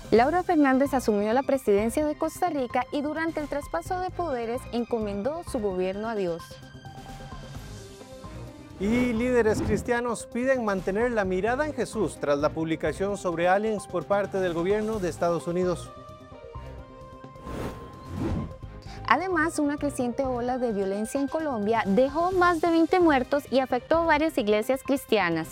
Laura Fernández asumió la presidencia de Costa Rica y durante el traspaso de poderes encomendó su gobierno a Dios. Y líderes cristianos piden mantener la mirada en Jesús tras la publicación sobre aliens por parte del gobierno de Estados Unidos. Además, una creciente ola de violencia en Colombia dejó más de 20 muertos y afectó varias iglesias cristianas.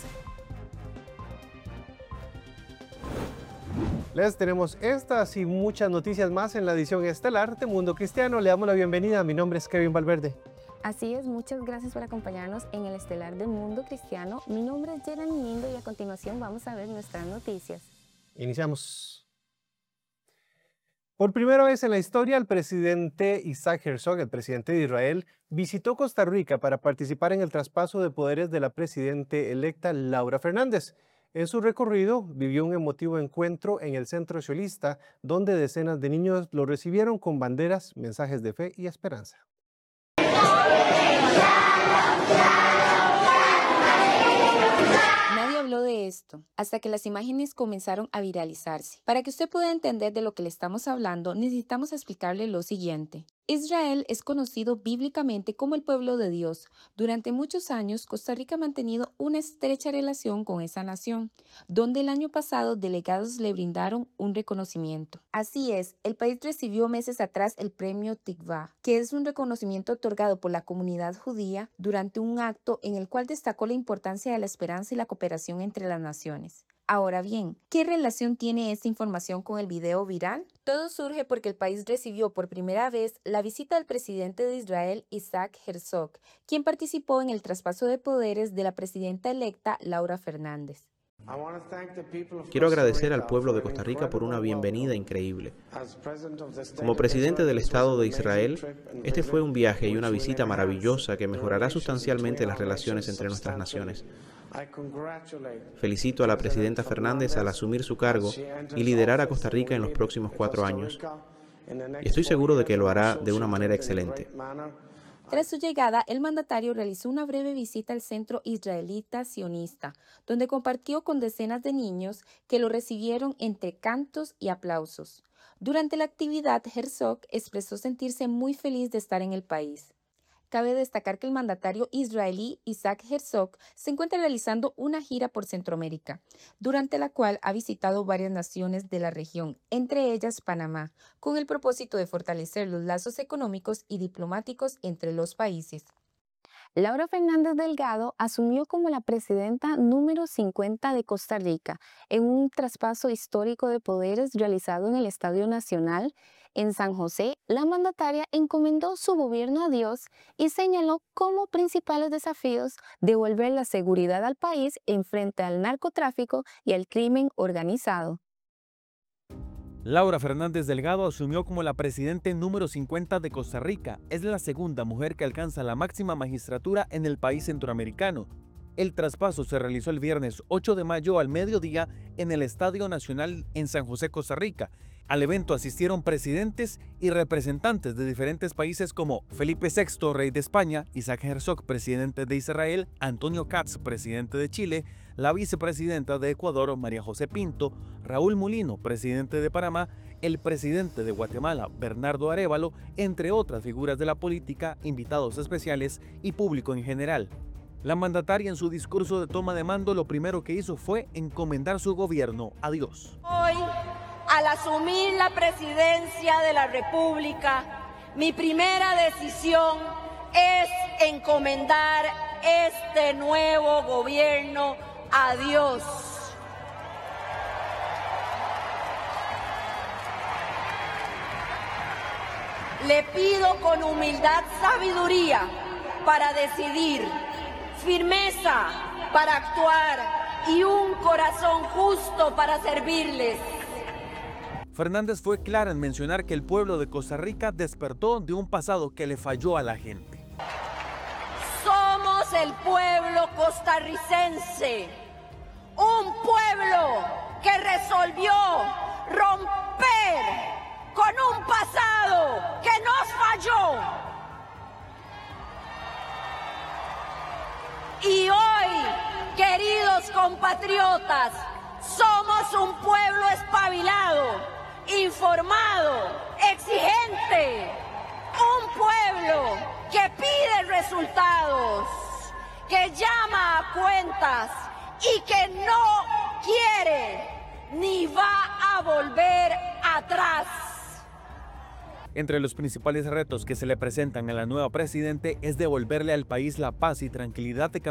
Les tenemos estas y muchas noticias más en la edición estelar de Mundo Cristiano. Le damos la bienvenida. Mi nombre es Kevin Valverde. Así es, muchas gracias por acompañarnos en el estelar de Mundo Cristiano. Mi nombre es Jeremy Lindo y a continuación vamos a ver nuestras noticias. Iniciamos. Por primera vez en la historia, el presidente Isaac Herzog, el presidente de Israel, visitó Costa Rica para participar en el traspaso de poderes de la presidenta electa Laura Fernández. En su recorrido, vivió un emotivo encuentro en el centro xiolista, donde decenas de niños lo recibieron con banderas, mensajes de fe y esperanza. Nadie habló de esto hasta que las imágenes comenzaron a viralizarse. Para que usted pueda entender de lo que le estamos hablando, necesitamos explicarle lo siguiente. Israel es conocido bíblicamente como el pueblo de Dios. Durante muchos años, Costa Rica ha mantenido una estrecha relación con esa nación, donde el año pasado delegados le brindaron un reconocimiento. Así es, el país recibió meses atrás el premio Tikva, que es un reconocimiento otorgado por la comunidad judía durante un acto en el cual destacó la importancia de la esperanza y la cooperación entre las naciones. Ahora bien, ¿qué relación tiene esta información con el video viral? Todo surge porque el país recibió por primera vez la visita del presidente de Israel, Isaac Herzog, quien participó en el traspaso de poderes de la presidenta electa Laura Fernández. Quiero agradecer al pueblo de Costa Rica por una bienvenida increíble. Como presidente del Estado de Israel, este fue un viaje y una visita maravillosa que mejorará sustancialmente las relaciones entre nuestras naciones. Felicito a la presidenta Fernández al asumir su cargo y liderar a Costa Rica en los próximos 4 años. Y estoy seguro de que lo hará de una manera excelente. Tras su llegada, el mandatario realizó una breve visita al centro israelita sionista, donde compartió con decenas de niños que lo recibieron entre cantos y aplausos. Durante la actividad, Herzog expresó sentirse muy feliz de estar en el país. Cabe destacar que el mandatario israelí Isaac Herzog se encuentra realizando una gira por Centroamérica, durante la cual ha visitado varias naciones de la región, entre ellas Panamá, con el propósito de fortalecer los lazos económicos y diplomáticos entre los países. Laura Fernández Delgado asumió como la presidenta número 50 de Costa Rica en un traspaso histórico de poderes realizado en el Estadio Nacional. En San José, la mandataria encomendó su gobierno a Dios y señaló como principales desafíos devolver la seguridad al país en frente al narcotráfico y al crimen organizado. Laura Fernández Delgado asumió como la presidenta número 50 de Costa Rica. Es la segunda mujer que alcanza la máxima magistratura en el país centroamericano. El traspaso se realizó el viernes 8 de mayo al mediodía en el Estadio Nacional en San José, Costa Rica. Al evento asistieron presidentes y representantes de diferentes países como Felipe VI, rey de España, Isaac Herzog, presidente de Israel, Antonio Katz, presidente de Chile, la vicepresidenta de Ecuador, María José Pinto, Raúl Mulino, presidente de Panamá, el presidente de Guatemala, Bernardo Arévalo, entre otras figuras de la política, invitados especiales y público en general. La mandataria en su discurso de toma de mando lo primero que hizo fue encomendar su gobierno a Dios. Hoy, al asumir la presidencia de la República, mi primera decisión es encomendar este nuevo gobierno a Dios. Le pido con humildad sabiduría para decidir, firmeza para actuar y un corazón justo para servirles. Fernández fue clara en mencionar que el pueblo de Costa Rica despertó de un pasado que le falló a la gente. Somos el pueblo costarricense, un pueblo que resolvió romper con un pasado que nos falló. Y hoy, queridos compatriotas, somos un pueblo espabilado informado, exigente, un pueblo que pide resultados, que llama a cuentas y que no quiere ni va a volver atrás. Entre los principales retos que se le presentan a la nueva presidente es devolverle al país la paz y tranquilidad de